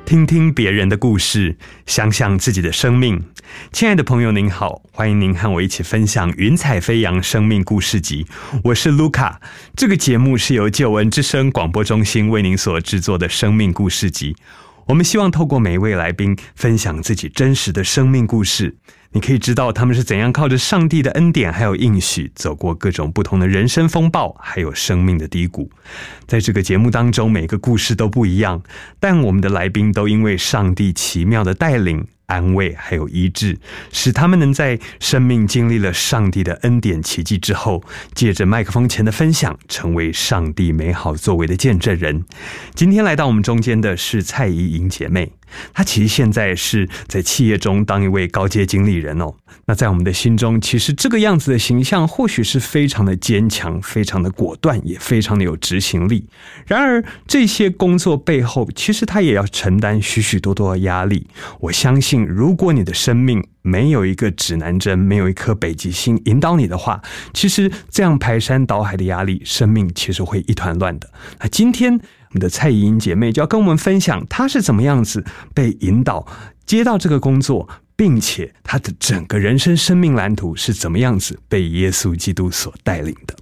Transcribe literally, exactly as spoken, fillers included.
听听别人的故事，想想自己的生命。亲爱的朋友您好，欢迎您和我一起分享云彩飞扬生命故事集，我是卢卡。这个节目是由救恩之声广播中心为您所制作的生命故事集。我们希望透过每一位来宾分享自己真实的生命故事，你可以知道他们是怎样靠着上帝的恩典还有应许走过各种不同的人生风暴还有生命的低谷。在这个节目当中，每个故事都不一样，但我们的来宾都因为上帝奇妙的带领安慰还有医治，使他们能在生命经历了上帝的恩典奇迹之后，借着麦克风前的分享成为上帝美好作为的见证人。今天来到我们中间的是蔡怡莹姐妹，她其实现在是在企业中当一位高阶经理人哦。那在我们的心中，其实这个样子的形象或许是非常的坚强，非常的果断，也非常的有执行力。然而这些工作背后，其实她也要承担许许多多的压力。我相信如果你的生命没有一个指南针，没有一颗北极星引导你的话，其实这样排山倒海的压力，生命其实会一团乱的。那今天我们的蔡怡莹姐妹就要跟我们分享她是怎么样子被引导接到这个工作，并且她的整个人生生命蓝图是怎么样子被耶稣基督所带领的。